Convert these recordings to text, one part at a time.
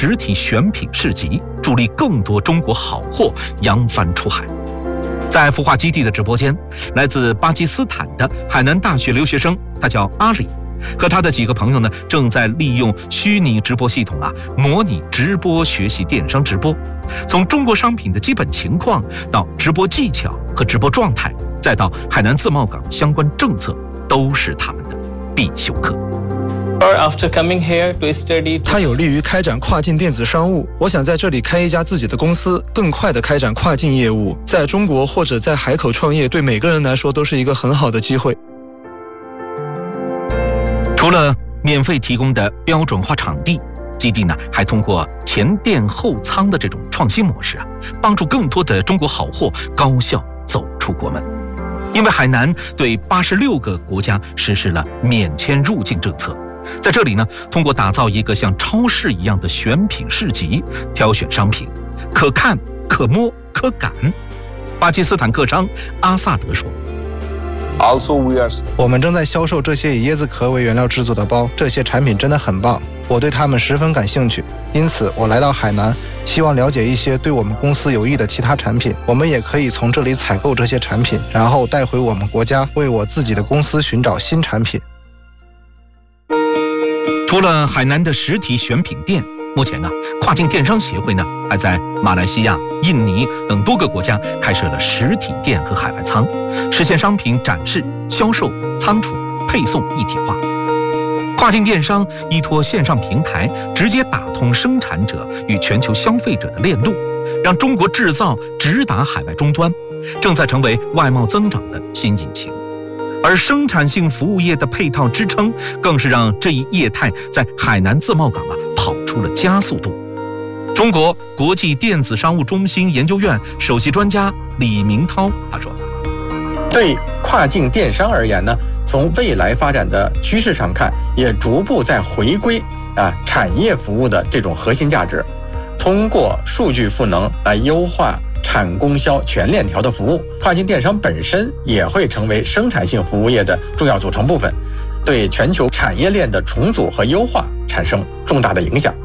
实体选品市集，助力更多中国好货扬帆出海。在孵化基地的直播间，来自巴基斯坦的海南大学留学生，他叫阿里，和他的几个朋友呢，正在利用虚拟直播系统模拟直播学习电商直播。从中国商品的基本情况到直播技巧和直播状态，再到海南自贸港相关政策，都是他们的必修课。 它有利于开展跨境电子商务。我想在这里开一家自己的公司，更快地开展跨境业务。在中国或者在海口创业，对每个人来说都是一个很好的机会。 除了免费提供的标准化场地，基地呢还通过前店后仓的这种创新模式帮助更多的中国好货高效走出国门。因为海南对86个国家实施了免签入境政策，在这里呢，通过打造一个像超市一样的选品市集，挑选商品可看可摸可感。巴基斯坦客商阿萨德说， 我们正在销售这些以椰子壳为原料制作的包，这些产品真的很棒，我对它们十分感兴趣。因此我来到海南，希望了解一些对我们公司有益的其他产品，我们也可以从这里采购这些产品，然后带回我们国家，为我自己的公司寻找新产品。 除了海南的实体选品店，目前跨境电商协会呢还在马来西亚、印尼等多个国家开设了实体店和海外仓，实现商品展示、销售、仓储、配送一体化。跨境电商依托线上平台，直接打通生产者与全球消费者的链路，让中国制造直达海外终端，正在成为外贸增长的新引擎。而生产性服务业的配套支撑，更是让这一业态在海南自贸港跑出了加速度。中国国际电子商务中心研究院首席专家李明涛他说， 对跨境电商而言呢，从未来发展的趋势上看，也逐步在回归产业服务的这种核心价值，通过数据赋能来优化产供销全链条的服务，跨境电商本身也会成为生产性服务业的重要组成部分，对全球产业链的重组和优化产生重大的影响。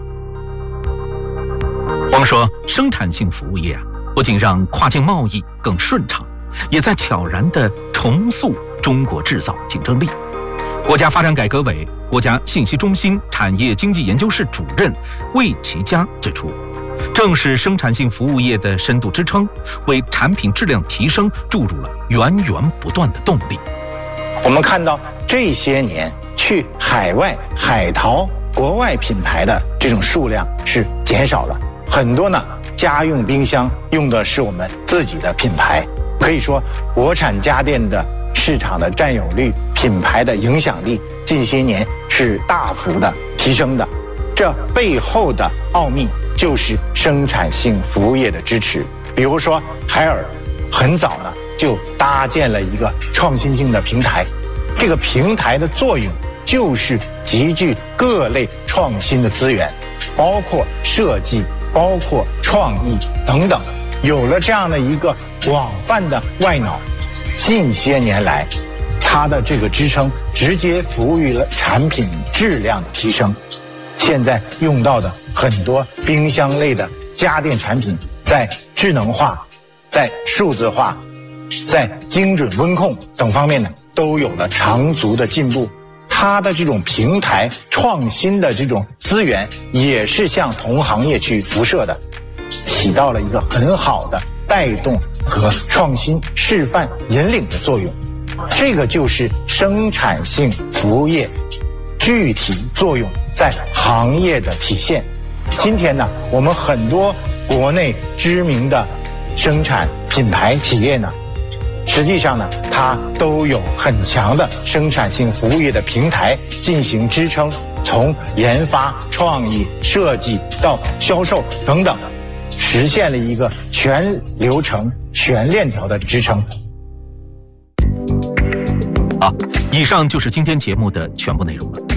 我们说，生产性服务业不仅让跨境贸易更顺畅，也在悄然地重塑中国制造竞争力。国家发展改革委国家信息中心产业经济研究室主任魏其佳指出，正是生产性服务业的深度支撑，为产品质量提升注入了源源不断的动力。 我们看到这些年去海外海淘国外品牌的这种数量是减少了，很多呢家用冰箱用的是我们自己的品牌，可以说国产家电的市场的占有率、品牌的影响力近些年是大幅的提升的。这背后的奥秘就是生产性服务业的支持。比如说海尔很早呢就搭建了一个创新性的平台，这个平台的作用就是集聚各类创新的资源，包括设计、包括创意等等。有了这样的一个广泛的外脑，近些年来它的这个支撑直接服务于了产品质量的提升。现在用到的很多冰箱类的家电产品，在智能化、在数字化、在精准温控等方面呢，都有了长足的进步。它的这种平台创新的这种资源，也是向同行业去辐射的，起到了一个很好的带动和创新示范引领的作用。这个就是生产性服务业具体作用在行业的体现。今天呢，我们很多国内知名的生产品牌企业呢，实际上呢，它都有很强的生产性服务业的平台进行支撑，从研发、创意、设计到销售等等，实现了一个全流程、全链条的支撑。 好，以上就是今天节目的全部内容了。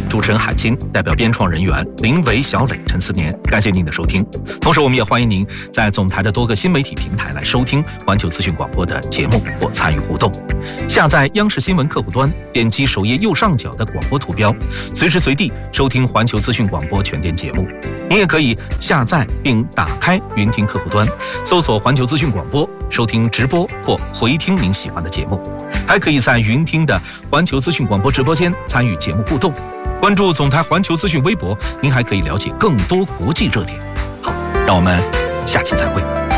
主持人海清，代表编创人员林维、小磊、陈思年，感谢您的收听。同时，我们也欢迎您在总台的多个新媒体平台来收听环球资讯广播的节目或参与互动。下载央视新闻客户端，点击首页右上角的广播图标，随时随地收听环球资讯广播全电节目。您也可以下载并打开云听客户端，搜索环球资讯广播，收听直播或回听您喜欢的节目。还可以在云听的环球资讯广播直播间参与节目互动。关注总台环球资讯微博，您还可以了解更多国际热点。好，让我们下期再会。